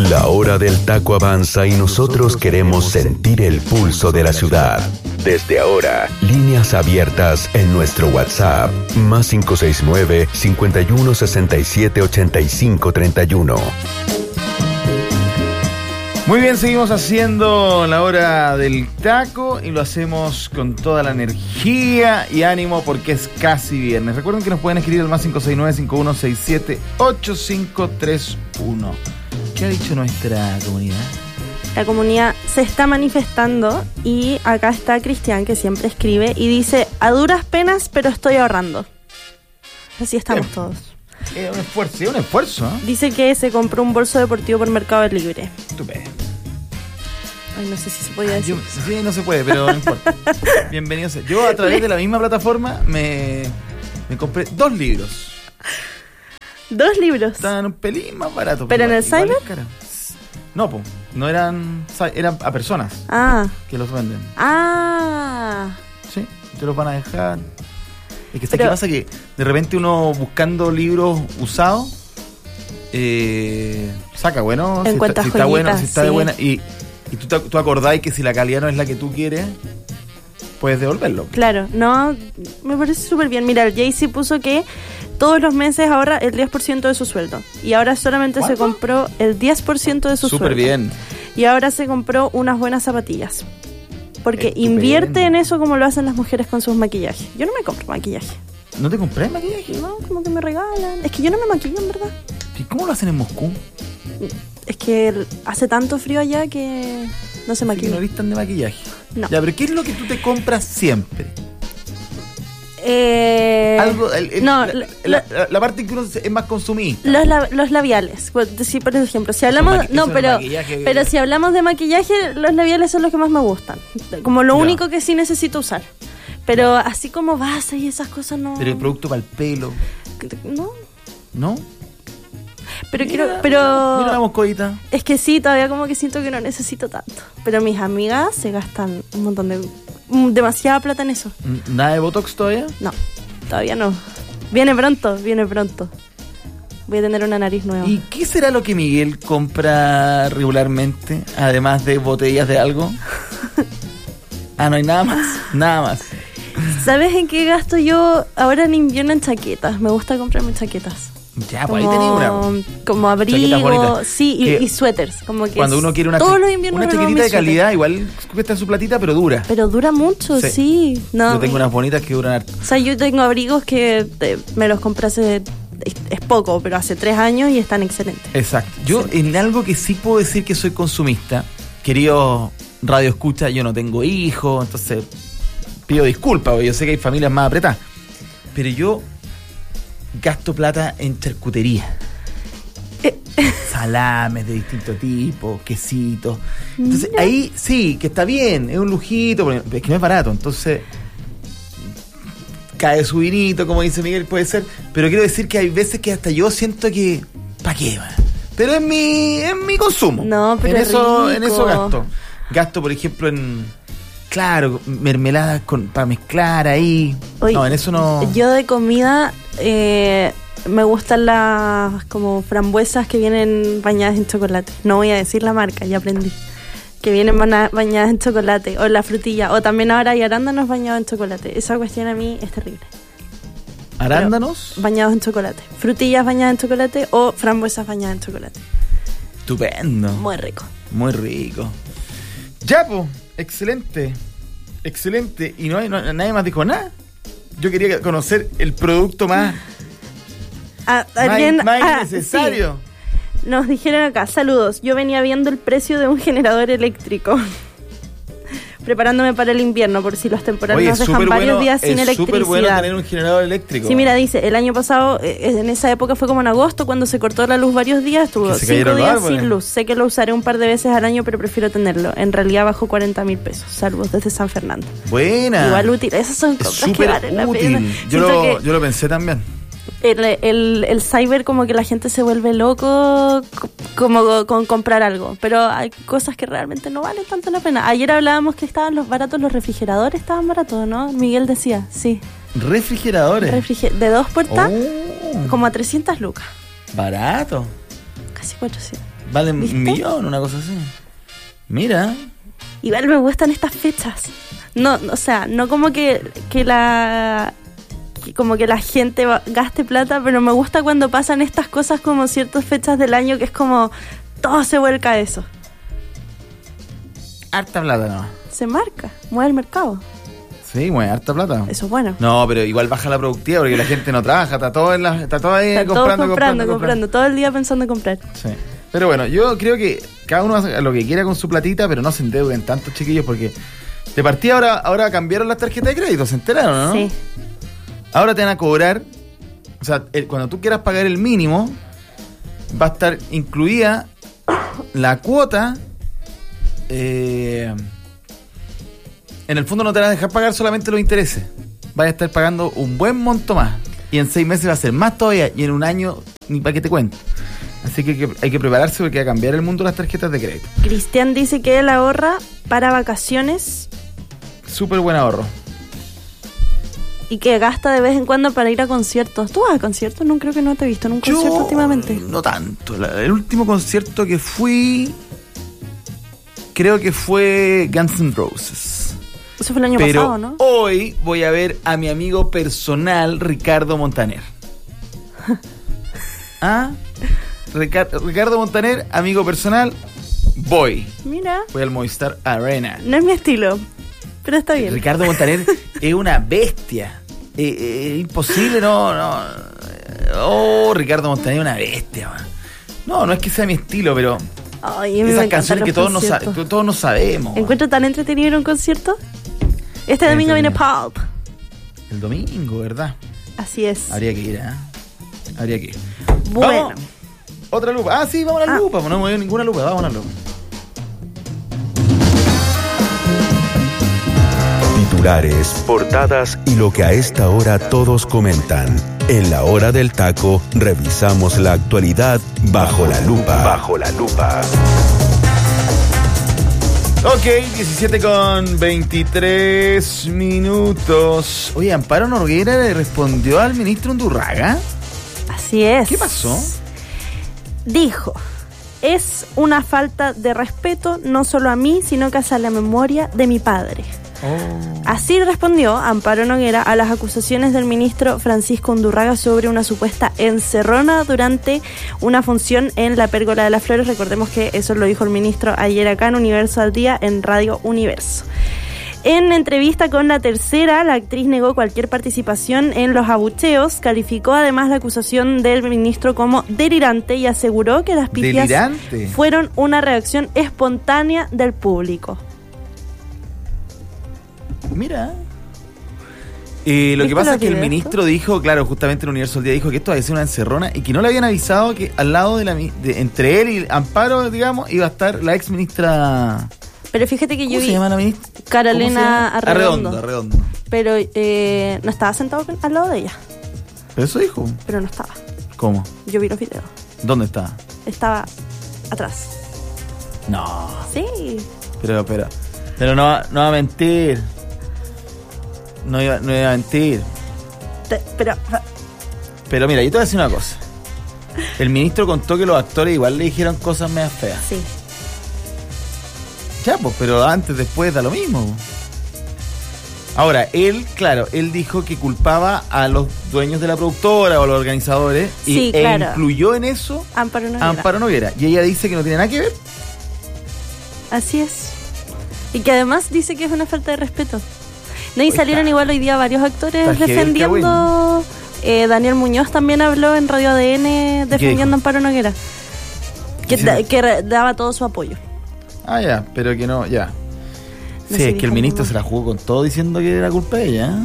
La hora del taco avanza y nosotros queremos sentir el pulso de la ciudad. Desde ahora, líneas abiertas en nuestro WhatsApp, más 569-5167-8531. Muy bien, seguimos haciendo la hora del taco y lo hacemos con toda la energía y ánimo porque es casi viernes. Recuerden que nos pueden escribir al más 569-5167-8531. ¿Qué ha dicho nuestra comunidad? La comunidad se está manifestando y acá está Cristian, que siempre escribe, y dice: a duras penas, pero estoy ahorrando. Así estamos todos. Es un esfuerzo, ¿eh? Dice que se compró un bolso deportivo por Mercado Libre. Estupendo. Ay, no sé si se podía decir. Sí, no se puede, pero no importa. Bienvenido. Yo a través de la misma plataforma me compré 2 libros. 2 libros. Estaban un pelín más baratos. ¿Pero en el cyber? No, no eran a personas que los venden. Sí, te los van a dejar. Es que ¿qué pasa? Que de repente uno buscando libros usados saca bueno, si está bueno, si está de buena, y tú acordás que si la calidad no es la que tú quieres, puedes devolverlo. Claro, no, me parece súper bien. Mira, el Jay-Z puso que todos los meses ahorra el 10% de su sueldo. Y ahora solamente se compró el 10% de su sueldo. Súper bien. Y ahora se compró unas buenas zapatillas. Porque invierte en eso como lo hacen las mujeres con sus maquillajes. Yo no me compro maquillaje. ¿No te compré maquillaje? No, como que me regalan. Es que yo no me maquillo, en verdad. ¿Y cómo lo hacen en Moscú? Es que hace tanto frío allá que no se maquilla. ¿No eres tan de maquillaje? No. Ya, pero ¿qué es lo que tú te compras siempre? Algo, la parte que uno es más consumista. Los labiales. Sí, por ejemplo, si hablamos pero si hablamos de maquillaje, los labiales son los que más me gustan. Como lo único que sí necesito usar. Pero así como base y esas cosas no. Pero el producto para el pelo. ¿No? Pero mira la moscovita. Es que sí, todavía como que siento que no necesito tanto. Pero mis amigas se gastan un montón de demasiada plata en eso. ¿Nada de Botox todavía? No, todavía no. Viene pronto. Voy a tener una nariz nueva. ¿Y qué será lo que Miguel compra regularmente, además de botellas de algo? No hay nada más. ¿Sabes en qué gasto yo ahora en invierno? En chaquetas. Me gusta comprarme chaquetas. Ya, pues ahí tenés una. Como abrigo, sí, y suéteres. Como que cuando uno quiere una chaquetita de calidad, igual cuesta su platita, pero dura. Pero dura mucho, sí. No, yo tengo unas bonitas que duran harto. O sea, yo tengo abrigos que me los compré hace... Es poco, pero hace 3 años y están excelentes. Exacto. Yo en algo que sí puedo decir que soy consumista, querido radio escucha, yo no tengo hijos, entonces pido disculpas, porque yo sé que hay familias más apretadas. Pero yo gasto plata en charcutería. Salames de distinto tipo, quesitos. Entonces ahí sí, que está bien, es un lujito, es que no es barato, entonces cae su vinito, como dice Miguel, puede ser, pero quiero decir que hay veces que hasta yo siento que ¿para qué va? Pero es mi consumo. No, pero en eso gasto, por ejemplo, en mermeladas para mezclar ahí. Oye, no, en eso no. Yo de comida me gustan las como frambuesas que vienen bañadas en chocolate. No voy a decir la marca, ya aprendí. Que vienen bañadas en chocolate, o la frutilla, o también ahora hay arándanos bañados en chocolate. Esa cuestión a mí es terrible. ¿Arándanos? Pero bañados en chocolate. Frutillas bañadas en chocolate o frambuesas bañadas en chocolate. Estupendo. Muy rico. Muy rico. Ya, pues, excelente. Y nadie más dijo nada. Yo quería conocer el producto más innecesario. Sí. Nos dijeron acá, saludos, yo venía viendo el precio de un generador eléctrico, preparándome para el invierno, por si los temporales nos dejan varios días sin electricidad. Es súper bueno tener un generador eléctrico. Sí, mira, dice, el año pasado, en esa época fue como en agosto, cuando se cortó la luz varios días, estuvo 5 días sin luz. Sé que lo usaré un par de veces al año, pero prefiero tenerlo. En realidad bajó 40.000 pesos. Saludos desde San Fernando. Buena. Igual útil, esas son cosas que valen la pena. Yo lo pensé también. El cyber como que la gente se vuelve loco como con comprar algo, pero hay cosas que realmente no valen tanto la pena. Ayer hablábamos que estaban los refrigeradores estaban baratos, ¿no? Miguel decía, sí. ¿Refrigeradores? De 2 puertas, como a 300 lucas. Barato. Casi 400. Valen ¿viste? 1 millón, una cosa así. Mira. Igual me gustan estas fechas. No, o sea, no como que la gente gaste plata, pero me gusta cuando pasan estas cosas como ciertas fechas del año que es como todo se vuelca a eso. Harta plata, ¿no? Se marca, mueve el mercado. Sí, mueve harta plata. Eso es bueno. No, pero igual baja la productividad porque la gente no trabaja, está todo ahí comprando, todo el día pensando en comprar. Sí. Pero bueno, yo creo que cada uno hace lo que quiera con su platita, pero no se endeuden tanto, chiquillos, porque de partida ahora cambiaron las tarjetas de crédito, ¿se enteraron, no? Sí. Ahora te van a cobrar, o sea, cuando tú quieras pagar el mínimo, va a estar incluida la cuota. En el fondo no te van a dejar pagar solamente los intereses. Vas a estar pagando un buen monto más. Y en 6 meses va a ser más todavía. Y en un año, ni para qué te cuento. Así que hay que prepararse porque va a cambiar el mundo de las tarjetas de crédito. Cristian dice que él ahorra para vacaciones. Súper buen ahorro. Y que gasta de vez en cuando para ir a conciertos. ¿Tú vas a conciertos? No, creo que no te he visto en un concierto últimamente. No tanto. El último concierto que fui, creo que fue Guns N' Roses. Eso fue el año pasado, ¿no? Hoy voy a ver a mi amigo personal, Ricardo Montaner. Ricardo Montaner, amigo personal, voy. Mira. Voy al Movistar Arena. No es mi estilo, pero está bien. Ricardo Montaner es una bestia. Imposible, no. Oh, Ricardo Montaner es una bestia, man. No es que sea mi estilo, pero ay, esas canciones que todos no sabemos. ¿Encuentro tan entretenido ir a un concierto? Este domingo viene Pulp. El domingo, ¿verdad? Así es. Habría que ir, Habría que ir. Bueno. ¿Vamos? Otra lupa. Sí, vamos a la lupa. No me dio ninguna lupa. Vamos a la lupa. Titulares, portadas y lo que a esta hora todos comentan. En la hora del taco, revisamos la actualidad bajo la lupa. Bajo la lupa. Ok, 17:23. Oye, Amparo Noguera le respondió al ministro Undurraga. Así es. ¿Qué pasó? Dijo, es una falta de respeto no solo a mí, sino que a la memoria de mi padre. Así respondió Amparo Noguera a las acusaciones del ministro Francisco Undurraga sobre una supuesta encerrona durante una función en la Pérgola de las Flores. Recordemos que eso lo dijo el ministro ayer acá en Universo al Día, en Radio Universo. En entrevista con La Tercera, la actriz negó cualquier participación en los abucheos, calificó además la acusación del ministro como delirante y aseguró que las pifias fueron una reacción espontánea del público. Mira. Lo que pasa es que el ministro dijo, claro, justamente en Universo del Día dijo que esto iba a ser una encerrona y que no le habían avisado que al lado entre él y Amparo, digamos, iba a estar la ex ministra. Pero fíjate que yo vi. ¿Cómo se llama la ministra? Carolina Arredondo. Arredondo. Pero no estaba sentado al lado de ella. Pero eso dijo. Pero no estaba. ¿Cómo? Yo vi los videos. ¿Dónde estaba? Estaba atrás. No. Sí. Pero no va a mentir. No iba a mentir. Pero mira, yo te voy a decir una cosa. El ministro contó que los actores igual le dijeron cosas medio feas. Sí. Ya, pues, pero antes, después da lo mismo. Ahora, él dijo que culpaba a los dueños de la productora o a los organizadores sí, claro. Incluyó en eso Amparo Noguera. Y ella dice que no tiene nada que ver. Así es. Y que además dice que es una falta de respeto. No, y salieron igual hoy día varios actores defendiendo. Daniel Muñoz también habló en Radio ADN defendiendo a Amparo Noguera. Que daba todo su apoyo. Ah, ya, pero que no, ya. No sí, es que el ministro se la jugó con todo diciendo que era culpa de ella.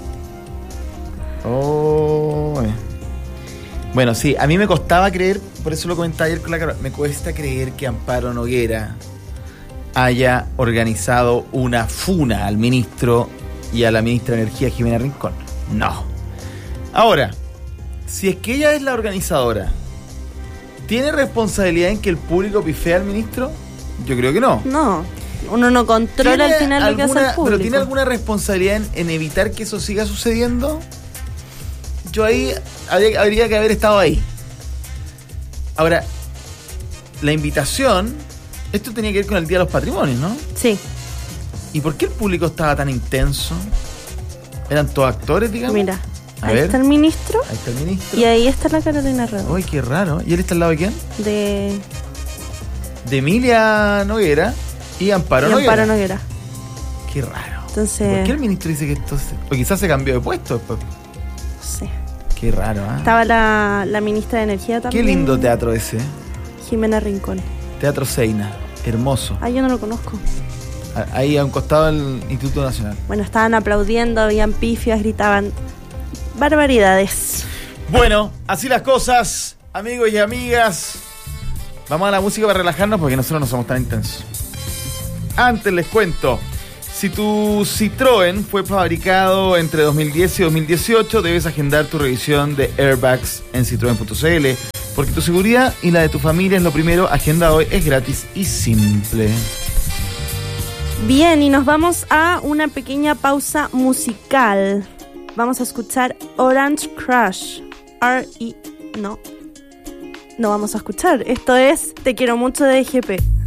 Bueno, sí, a mí me costaba creer, por eso lo comentaba ayer con la Carol, me cuesta creer que Amparo Noguera haya organizado una funa al ministro y a la ministra de Energía, Jimena Rincón. No. Ahora, si es que ella es la organizadora, ¿tiene responsabilidad en que el público pifee al ministro? Yo creo que no. No, uno no controla al final lo que hace el público. ¿Pero tiene alguna responsabilidad en evitar que eso siga sucediendo? Yo ahí habría que haber estado ahí. Ahora, la invitación, esto tenía que ver con el Día de los Patrimonios, ¿no? Sí. ¿Y por qué el público estaba tan intenso? ¿Eran todos actores, digamos? Mira, ahí está el ministro. Ahí está el ministro. Y ahí está la Carolina Redón. Uy, qué raro. ¿Y él está al lado de quién? De Emilia Noguera y Amparo Noguera. Qué raro. Entonces, ¿por qué el ministro dice que esto o quizás se cambió de puesto después? Sí. Qué raro, ¿eh? Estaba la ministra de Energía también. Qué lindo teatro ese. Jimena Rincón. Teatro Seina. Hermoso. Ah, yo no lo conozco. Ahí a un costado del Instituto Nacional. Bueno, estaban aplaudiendo, habían pifias, gritaban barbaridades. Bueno, así las cosas, amigos y amigas. Vamos a la música para relajarnos porque nosotros no somos tan intensos. Antes les cuento, si tu Citroën fue fabricado entre 2010 y 2018, debes agendar tu revisión de airbags en citroen.cl, porque tu seguridad y la de tu familia es lo primero. Agenda hoy, es gratis y simple. Bien, y nos vamos a una pequeña pausa musical. Vamos a escuchar Orange Crush. No vamos a escuchar. Esto es Te quiero mucho de EGP.